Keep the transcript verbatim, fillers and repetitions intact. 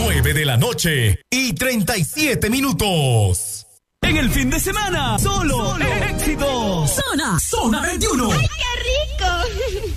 nueve de la noche y treinta y siete minutos. En el fin de semana, solo, solo éxitos. Zona, Zona veintiuno.